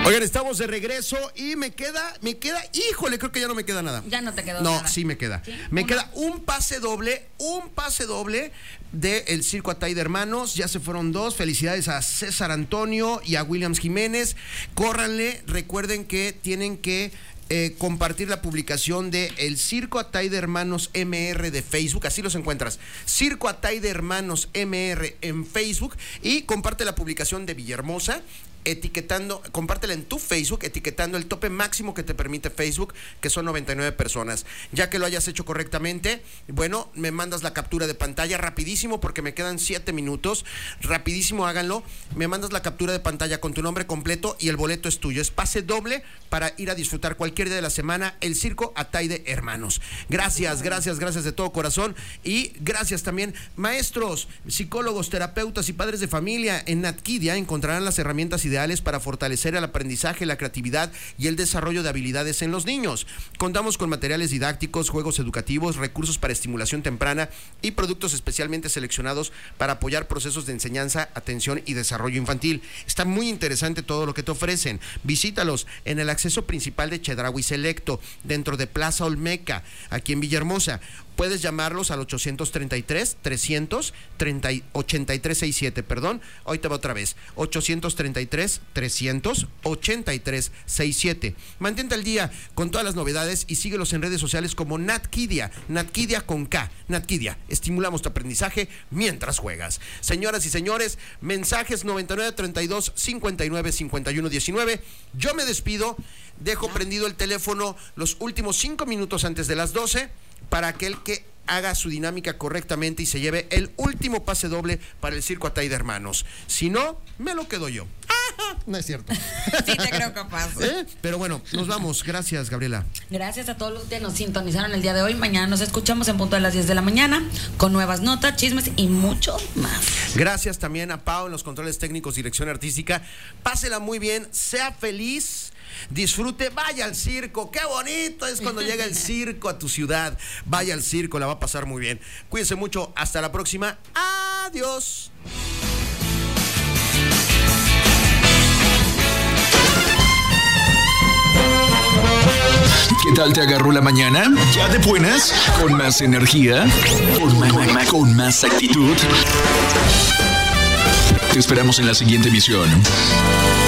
Oigan, estamos de regreso y me queda, híjole, creo que ya no me queda nada. Ya no te quedó nada. No, sí me queda. ¿Sí? Me queda un pase doble de el Circo Atay de Hermanos. Ya se fueron 2. Felicidades a César Antonio y a Williams Jiménez. Córranle, recuerden que tienen que compartir la publicación de el Circo Atay de Hermanos MR de Facebook, así los encuentras, Circo Atay de Hermanos MR en Facebook, y comparte la publicación de Villahermosa, compártela en tu Facebook, etiquetando el tope máximo que te permite Facebook, que son 99 personas. Ya que lo hayas hecho correctamente, bueno, me mandas la captura de pantalla rapidísimo, porque me quedan 7 minutos, rapidísimo háganlo, me mandas la captura de pantalla con tu nombre completo y el boleto es tuyo, es pase doble para ir a disfrutar cualquier día de la semana el Circo Atay de Hermanos. Gracias de todo corazón, y gracias también maestros, psicólogos, terapeutas y padres de familia. En Natkidia encontrarán las herramientas ideales para fortalecer el aprendizaje, la creatividad y el desarrollo de habilidades en los niños. Contamos con materiales didácticos, juegos educativos, recursos para estimulación temprana y productos especialmente seleccionados para apoyar procesos de enseñanza, atención y desarrollo infantil. Está muy interesante todo lo que te ofrecen. Visítalos en el acceso principal de Chedraui Selecto, dentro de Plaza Olmeca, aquí en Villahermosa. Puedes llamarlos al 833-300-8367, perdón. Hoy te va otra vez. 833-300-8367. Mantente al día con todas las novedades y síguelos en redes sociales como Natkidia. Natkidia con K. Natkidia. Estimulamos tu aprendizaje mientras juegas. Señoras y señores, mensajes 9932-595119. Yo me despido. Dejo prendido el teléfono los últimos 5 minutos antes de las 12 para aquel que haga su dinámica correctamente y se lleve el último pase doble para el Circo Atay de Hermanos. Si no, me lo quedo yo. No es cierto. Sí te creo capaz. Pero bueno, nos vamos. Gracias, Gabriela. Gracias a todos los que nos sintonizaron el día de hoy. Mañana nos escuchamos en punto de las 10 de la mañana con nuevas notas, chismes y mucho más. Gracias también a Pau en los controles técnicos, dirección artística. Pásela muy bien, sea feliz, disfrute, vaya al circo. Qué bonito es cuando llega el circo a tu ciudad. Vaya al circo, la va a pasar muy bien. Cuídense mucho, hasta la próxima. Adiós. ¿Qué tal te agarró la mañana? ¿Ya de buenas? ¿Con más energía? ¿Con más actitud? Te esperamos en la siguiente emisión.